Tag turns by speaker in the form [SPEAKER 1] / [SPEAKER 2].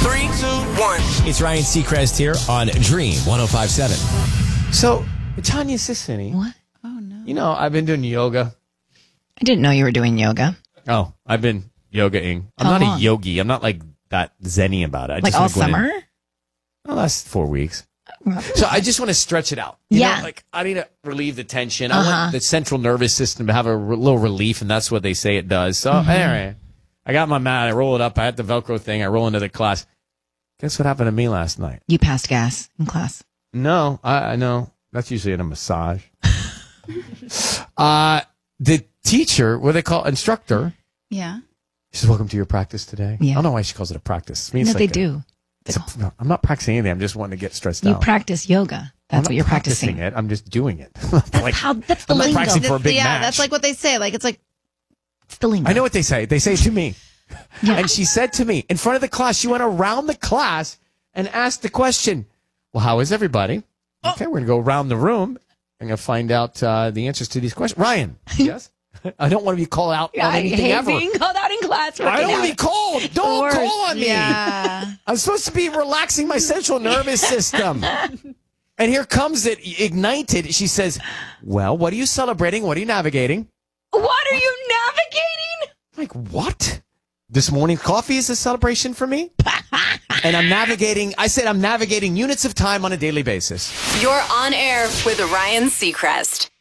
[SPEAKER 1] 3, 2, 1.
[SPEAKER 2] It's Ryan Seacrest here on Dream 105.7. So, Tanya Sissany.
[SPEAKER 3] What? Oh, no.
[SPEAKER 2] You know, I've been doing yoga.
[SPEAKER 3] I didn't know you were doing yoga.
[SPEAKER 2] Oh, I've been yogaing. I'm
[SPEAKER 3] How
[SPEAKER 2] not
[SPEAKER 3] long?
[SPEAKER 2] a yogi. I'm not like that zenny about it. I
[SPEAKER 3] Like
[SPEAKER 2] just
[SPEAKER 3] all
[SPEAKER 2] wanna go in-
[SPEAKER 3] summer?
[SPEAKER 2] The last 4 weeks. So I just want to stretch it out. You
[SPEAKER 3] Yeah.
[SPEAKER 2] know, like I need to relieve the tension. I want the central nervous system to have a little relief, and that's what they say it does. So anyway, I got my mat. I roll it up. I had the Velcro thing. I roll into the class. Guess what happened to me last night?
[SPEAKER 3] You passed gas in class.
[SPEAKER 2] No, I know. That's usually in a massage. The teacher, what they call instructor,
[SPEAKER 4] Yeah.
[SPEAKER 2] she says, "Welcome to your practice today."
[SPEAKER 3] Yeah.
[SPEAKER 2] I don't know why she calls it a practice. It means
[SPEAKER 3] No,
[SPEAKER 2] like
[SPEAKER 3] they
[SPEAKER 2] a-
[SPEAKER 3] do.
[SPEAKER 2] No, I'm not practicing anything. I'm just wanting to get stressed
[SPEAKER 3] You
[SPEAKER 2] out.
[SPEAKER 3] practice yoga.
[SPEAKER 2] I'm
[SPEAKER 3] That's
[SPEAKER 2] not
[SPEAKER 3] what you're practicing.
[SPEAKER 2] it. I'm just doing it.
[SPEAKER 3] That's the
[SPEAKER 2] I'm not
[SPEAKER 3] lingo.
[SPEAKER 2] practicing for a big
[SPEAKER 4] yeah,
[SPEAKER 2] match.
[SPEAKER 4] that's like what they say. Like it's like
[SPEAKER 3] It's the lingo.
[SPEAKER 2] I know what they say. They say it to me.
[SPEAKER 3] Yeah.
[SPEAKER 2] And she said to me in front of the class, she went around the class and asked the question, well, how is everybody? Okay, we're going to go around the room. I'm going to find out the answers to these questions. Ryan, yes? I don't want to be called out on
[SPEAKER 3] I
[SPEAKER 2] anything
[SPEAKER 3] hate
[SPEAKER 2] ever.
[SPEAKER 3] being called out in class.
[SPEAKER 2] I don't want to be called. Don't
[SPEAKER 3] worst.
[SPEAKER 2] call on me.
[SPEAKER 4] yeah.
[SPEAKER 2] I'm supposed to be relaxing my central nervous system. And here comes it ignited. She says, well, what are you celebrating? What are you navigating?
[SPEAKER 3] What are you navigating?
[SPEAKER 2] I'm like, what? This morning coffee is a celebration for me? And I'm navigating units of time on a daily basis.
[SPEAKER 5] You're on air with Ryan Seacrest.